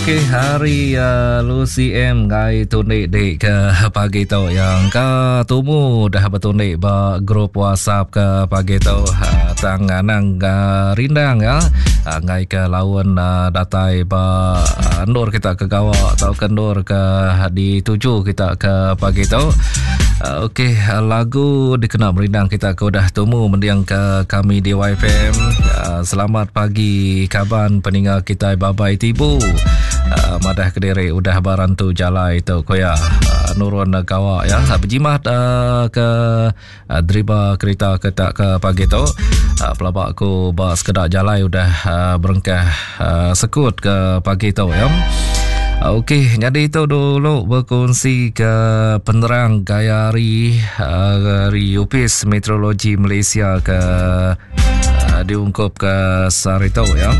Okey, hari Lucy M ngai tunik dek ke pagi tu yang ka tumu dah bertunik ba grup WhatsApp ke pagi tu tanganang rindang ya ngai ke lawan datai ba nur kita ke gawa atau kendur ke dituju kita ke pagi tu. Okey, lagu dikenal merindang kita ke udah tumu mendiang ke kami di YFM. Selamat pagi kaban peningat kita babai tibu. Madah Kediri udah barantu jalai itu koya nurun kawa ya berjimat ke driba kereta ke tak ke pagi tu pelabak aku ba sekedar jalai udah berengkah sekut ke pagi tu ya. Okey, jadi itu dulu berkongsi ke penerang gayari UPIS Meteorologi Malaysia ke diungkup ke Sarito ya.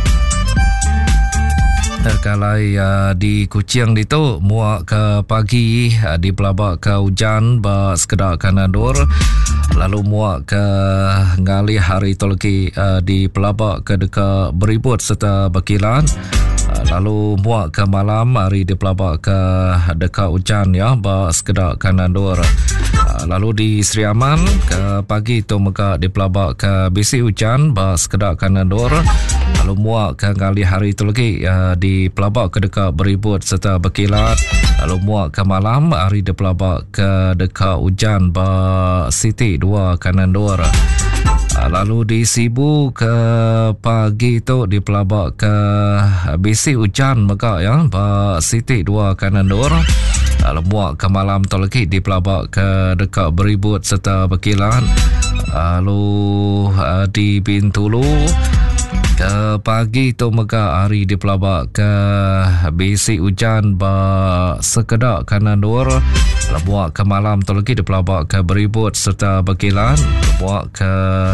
Terkalai di Kuching itu muak ke pagi di pelabak ke hujan ba sekedar kanadur lalu muak ke ngali hari tolki di pelabak ke dekat beribut serta berkilat lalu muak ke malam hari di pelabak ke dekat hujan ya ba sekedar kanadur lalu di Sri Aman ke pagi itu muka di pelabak ke bisi hujan ba sekedar kanadur lalu muak ke ngali hari tolki di pelabak ke dekat beribut serta berkilat lalu muak ke malam hari di pelabak ke dekat hujan ba Siti 2 kanan 2 lalu di Sibu ke pagi tu di pelabak ke bisi hujan maka ya ba Siti 2 kanan 2 lalu muak ke malam tu lagi di pelabak ke dekat beribut serta berkilat lalu di Bintulu ke pagi tu maka hari di pelabak ke bisi hujan ba sekedar kanan dur buat ke malam tu lagi di pelabak ke beribut serta berkilat buat ke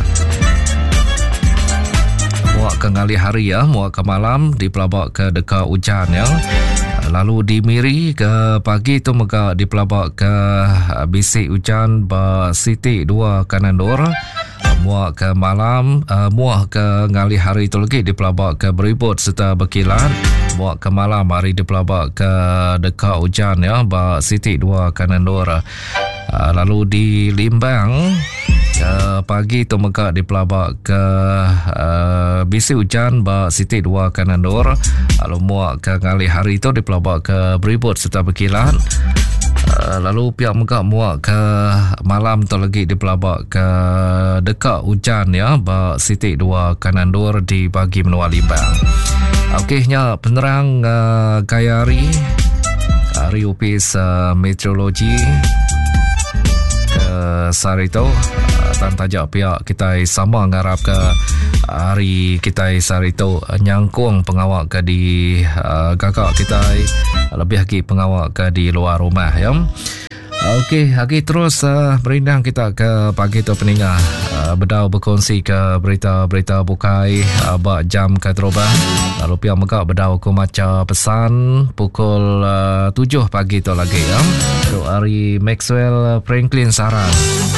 ngali hari ya muak ke malam di pelabak ke dekat hujan ya. Lalu di Miri ke pagi tu maka di pelabak ke bisi hujan ba Siti 2 kanan dur muak ke malam muak ke ngali hari tu lagi di pelabak ke beribut serta berkilat muak ke malam hari di pelabak ke dekat hujan ya ba Siti 2 kanan 2 lalu di Limbang ke pagi tu maka di pelabak ke bisi hujan ba Siti 2 kanan 2 lalu muak ke ngali hari tu di pelabak ke beribut serta berkilat lalu pihak muka muak ke malam tu lagi di pelabak ke dekat hujan ya ba Siti 2 kanan 2 di pagi menua Limbang. Okeynya penerang gayari hari UPIS Meteorologi ke Sarito tantaja pihak kita sama ngarap ke hari kita Sarito nyangkung pengawak ke di kakak kita lebih lagi pengawak ke di luar rumah ya. Okey, lagi terus berindang kita ke pagi tu peningah bedau berkongsi ke berita-berita bukai bak jam ke terubah lalu pihak megak bedau ku maca pesan pukul 7 pagi tu lagi ya. Untuk hari Maxwell Franklin Sarang